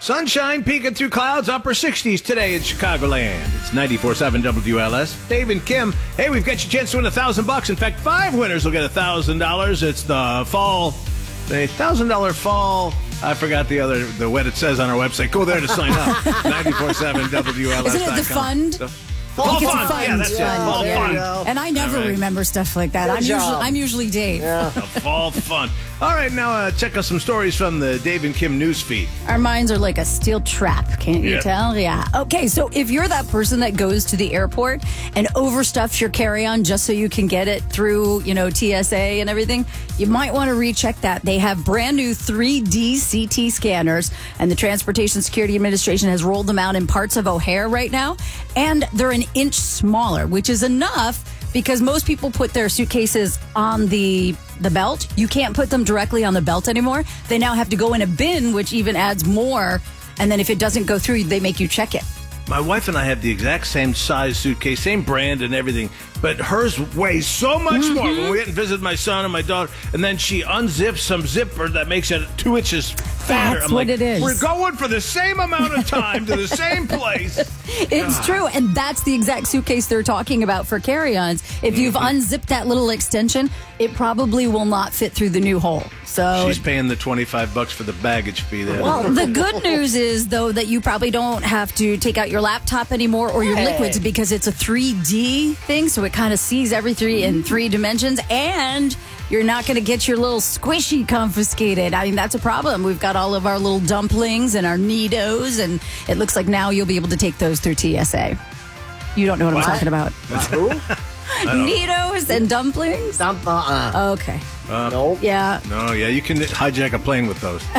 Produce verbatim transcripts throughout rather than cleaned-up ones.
Sunshine peeking through clouds, upper sixties today in Chicagoland. It's ninety-four point seven W L S. Dave and Kim, hey, we've got your chance to win a thousand bucks. In fact, five winners will get a thousand dollars. It's the fall, the thousand dollar fall. I forgot the other, the what it says on our website. Go there to sign up. ninety-four point seven W L S. Isn't it the fund? The, Fall Fall fund. fund. Yeah, that's Yeah, it. Fall there fund. you go. And I never right. remember stuff like that. Good I'm usually job. I'm usually Dave. Yeah. The fall fun. All right, now uh, check out some stories from the Dave and Kim news feed. Our minds are like a steel trap, can't you Yeah. tell? Yeah. Okay, so if you're that person that goes to the airport and overstuffs your carry-on just so you can get it through, you know, T S A and everything, you might want to recheck that. They have brand new three D C T scanners, and the Transportation Security Administration has rolled them out in parts of O'Hare right now, and they're an inch smaller, which is enough because most people put their suitcases on the the belt. You can't put them directly on the belt anymore. They now have to go in a bin, which even adds more. And then if it doesn't go through, they make you check it. My wife and I have the exact same size suitcase, same brand and everything, but hers weighs so much Mm-hmm. more. When we went and visit my son and my daughter, and then she unzips some zipper that makes it two inches fatter. That's I'm what like, it is. We're going for the same amount of time to the same place. It's true. And that's the exact suitcase they're talking about for carry-ons. If you've unzipped that little extension, it probably will not fit through the new hole. So She's paying the twenty-five bucks for the baggage fee there. well, the good news is, though, that you probably don't have to take out your laptop anymore or your Hey. liquids because it's a three D thing, so it kind of sees everything in three dimensions, and you're not going to get your little squishy confiscated. I mean, that's a problem. We've got all of our little dumplings and our Neatos, and it looks like now you'll be able to take those through T S A. You don't know what, What? I'm talking about. Who? Neatos and dumplings? Dump, uh-uh. Okay. Nope. Yeah. No, yeah, you can hijack a plane with those.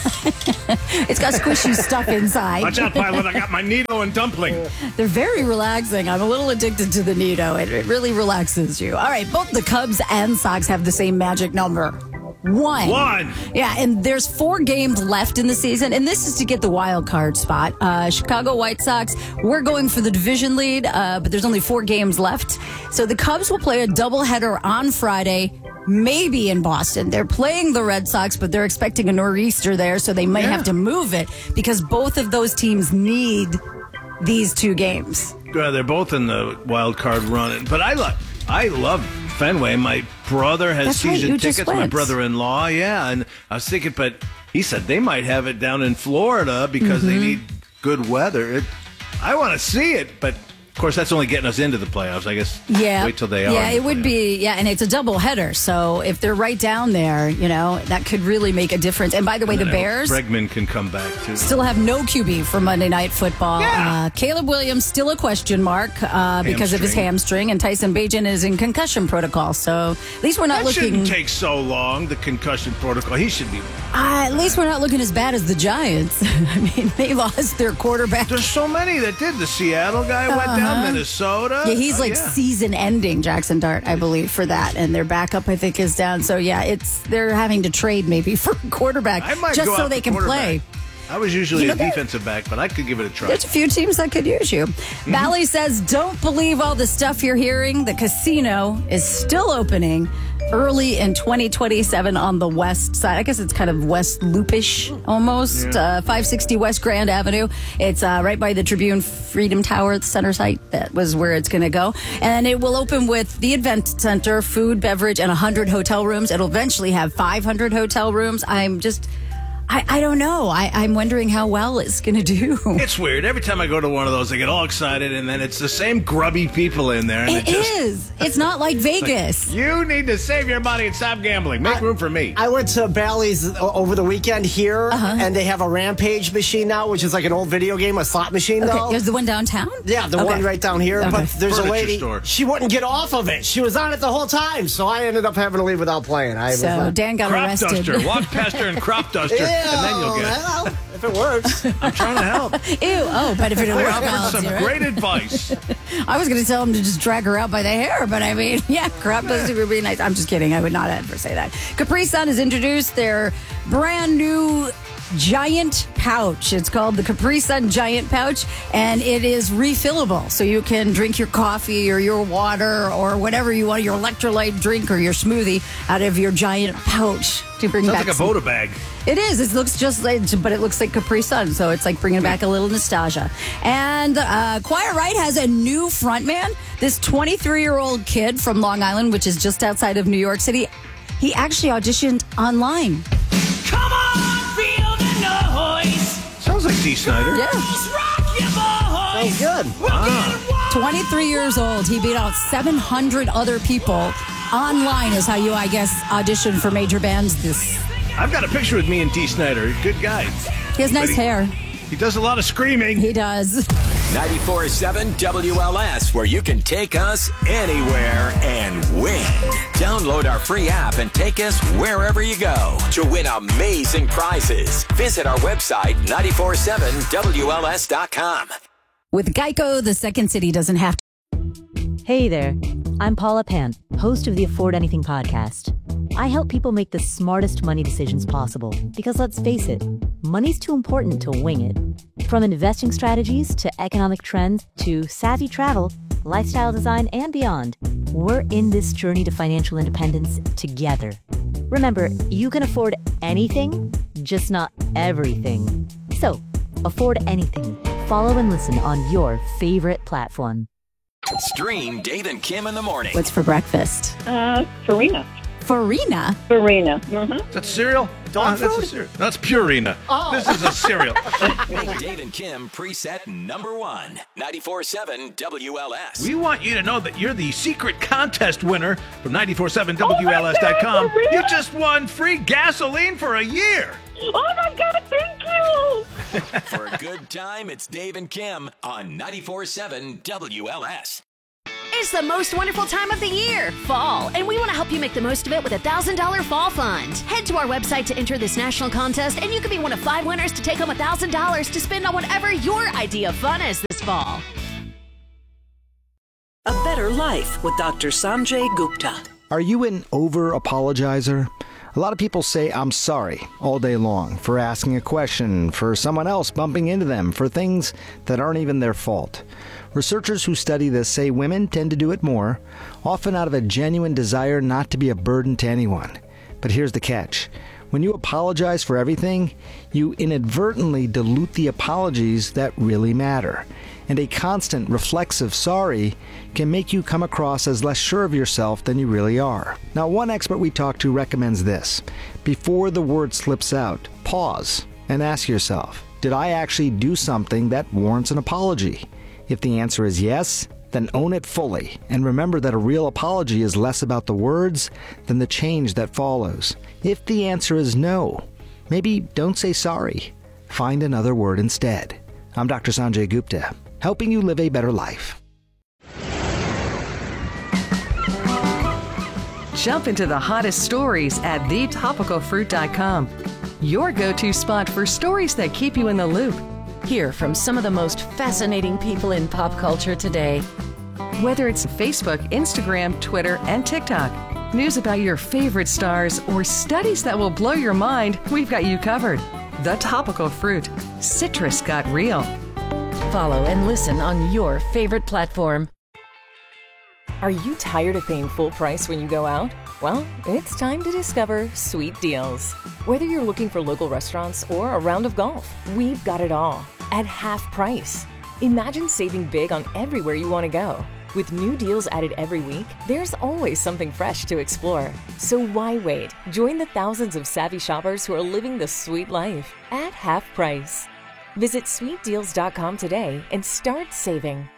It's got squishy stuff inside. Watch out, pilot. I got my needle and dumpling. They're very relaxing. I'm a little addicted to the Nito. It, it really relaxes you. All right, both the Cubs and Sox have the same magic number. One. One. Yeah, and there's four games left in the season, and this is to get the wild card spot. Uh, Chicago White Sox, we're going for the division lead, uh, but there's only four games left. So the Cubs will play a doubleheader on Friday, maybe in Boston. They're playing the Red Sox, but they're expecting a nor'easter there, so they might Yeah. have to move it because both of those teams need these two games. Uh, they're both in the wild card running, but I love, I love Fenway. My brother has That's right, season you just tickets. My went. brother-in-law, yeah, and I was thinking, but he said they might have it down in Florida because Mm-hmm. they need good weather. It, I want to see it, but of course that's only getting us into the playoffs. I guess. Yeah. Wait till they are. Yeah, in it the would playoffs. be. Yeah, and it's a double header. So if they're right down there, you know, that could really make a difference. And by the way, the And then Bears Bregman can come back too. still have no Q B for Monday Night Football. Yeah. Uh, Caleb Williams still a question mark uh, because of his Hamstring. hamstring, and Tyson Bagent is in concussion protocol. So at least we're not That looking. shouldn't take so long. The concussion protocol. He should be. Uh, at least we're not looking as bad as the Giants. I mean, they lost their quarterback. There's so many that did. The Seattle guy went down. Minnesota. Yeah, he's Oh, like yeah. season-ending Jackson Dart, I believe, for that, and their backup, I think, is down. So yeah, it's they're having to trade maybe for a quarterback I might just go so out they the can play. quarterback. I was usually You know a that- defensive back, but I could give it a try. There's a few teams that could use you. Mm-hmm. Bally says, don't believe all the stuff you're hearing. The casino is still opening early in twenty twenty-seven on the west side. I guess it's kind of West Loopish almost. Yeah. Uh, five sixty West Grand Avenue. It's uh, right by the Tribune Freedom Tower, the center site. That was where it's going to go. And it will open with the event center, food, beverage, and one hundred hotel rooms. It'll eventually have five hundred hotel rooms. I'm just... I, I don't know. I, I'm wondering how well it's going to do. It's weird. Every time I go to one of those, I get all excited, and then it's the same grubby people in there. And It it just, is. It's not like Vegas. You need to save your money and stop gambling. Make room for me. I went to Bally's o- over the weekend here, Uh-huh. and they have a Rampage machine now, which is like an old video game, a slot machine, though. Okay, there's the one downtown? Yeah, the Okay. one right down here. Okay. But there's Furniture a lady. store. She wouldn't get off of it. She was on it the whole time, so I ended up having to leave without playing. I was So like, Dan got Crop arrested. duster. Walk past her and crop duster, Ew, and then you'll get it. well, if it works. I'm trying to help. Ew. Oh, but if it I works, offered well, some right? great advice. I was going to tell him to just drag her out by the hair, but I mean, yeah, crop duster would be nice. I'm just kidding. I would not ever say that. Capri Sun has introduced their brand new giant pouch. It's called the Capri Sun Giant Pouch, and it is refillable. So you can drink your coffee or your water or whatever you want, your electrolyte drink or your smoothie out of your giant pouch to bring Sounds back like a some- Voda bag. It is. It looks just like, but it looks like Capri Sun. So it's like bringing back a little nostalgia. And uh, Quiet Riot has a new frontman. This twenty-three-year-old kid from Long Island, which is just outside of New York City, he actually auditioned online. Come on, feel the noise. Sounds like Dee Snider. Yeah. Girls, rock your boys. Sounds good. We're getting wild. twenty-three years old. He beat out seven hundred other people. Online is how you, I guess, audition for major bands. This I've got a picture with me and Dee Snider. Good guy. He has nice But he- hair. He does a lot of screaming. He does. ninety-four point seven W L S, where you can take us anywhere and win. Download our free app and take us wherever you go to win amazing prizes. Visit our website, nine four seven W L S dot com. With Geico, the second city doesn't have to. Hey there, I'm Paula Pant, host of the Afford Anything podcast. I help people make the smartest money decisions possible because let's face it, money's too important to wing it. From investing strategies to economic trends to savvy travel, lifestyle design, and beyond, we're in this journey to financial independence together. Remember, you can afford anything, just not everything. So, afford anything. Follow and listen on your favorite platform. Stream Dave and Kim in the morning. What's for breakfast? Uh, Farina. Farina. Farina. Mm-hmm. Is that cereal? Dog Oh, that's a food? cereal. That's Purina. Oh. This is a cereal. Make Dave and Kim preset number one. ninety-four point seven W L S. We want you to know that you're the secret contest winner from nine four seven W L S dot com. Oh my God, for real? You just won free gasoline for a year. Oh my God, thank you. For a good time, it's Dave and Kim on ninety-four point seven W L S. It's the most wonderful time of the year, fall, and we want to help you make the most of it with a one thousand dollars fall fund. Head to our website to enter this national contest, and you could be one of five winners to take home one thousand dollars to spend on whatever your idea of fun is this fall. A Better Life with Doctor Sanjay Gupta. Are you an over-apologizer? A lot of people say I'm sorry all day long for asking a question, for someone else bumping into them, for things that aren't even their fault. Researchers who study this say women tend to do it more, often out of a genuine desire not to be a burden to anyone. But here's the catch. When you apologize for everything, you inadvertently dilute the apologies that really matter. And a constant reflexive sorry can make you come across as less sure of yourself than you really are. Now, one expert we talked to recommends this. Before the word slips out, pause and ask yourself, did I actually do something that warrants an apology? If the answer is yes, then own it fully. And remember that a real apology is less about the words than the change that follows. If the answer is no, maybe don't say sorry. Find another word instead. I'm Doctor Sanjay Gupta, helping you live a better life. Jump into the hottest stories at the topical fruit dot com. Your go-to spot for stories that keep you in the loop. Hear from some of the most fascinating people in pop culture today. Whether it's Facebook, Instagram, Twitter, and TikTok, news about your favorite stars, or studies that will blow your mind, we've got you covered. The Topical Fruit. Citrus got real. Follow and listen on your favorite platform. Are you tired of paying full price when you go out? Well, it's time to discover Sweet Deals. Whether you're looking for local restaurants or a round of golf, we've got it all at half price. Imagine saving big on everywhere you want to go. With new deals added every week, there's always something fresh to explore. So why wait? Join the thousands of savvy shoppers who are living the sweet life at half price. Visit sweet deals dot com today and start saving.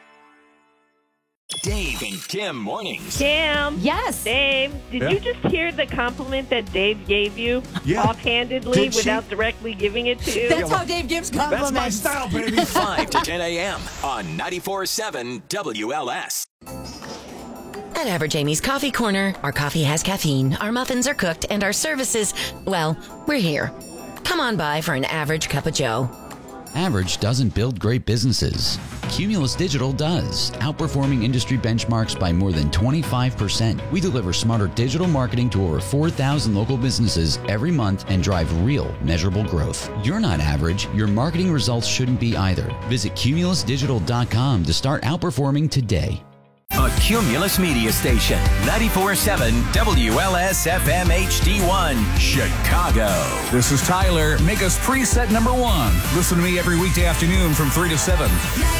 Dave and Kim mornings. Kim. Yes. Dave, did Yeah? you just hear the compliment that Dave gave you Yeah. offhandedly Did she? without directly giving it to you? That's how Dave gives compliments. That's my style, baby. five to ten a.m. on ninety-four point seven W L S. At Average Amy's Coffee Corner, our coffee has caffeine, our muffins are cooked, and our services, well, we're here. Come on by for an average cup of joe. Average doesn't build great businesses. Cumulus Digital does, outperforming industry benchmarks by more than twenty-five percent. We deliver smarter digital marketing to over four thousand local businesses every month and drive real, measurable growth. You're not average. Your marketing results shouldn't be either. Visit cumulus digital dot com to start outperforming today. A Cumulus Media Station, ninety-four point seven W L S F M H D one, Chicago. This is Tyler. Make us preset number one. Listen to me every weekday afternoon from three to seven.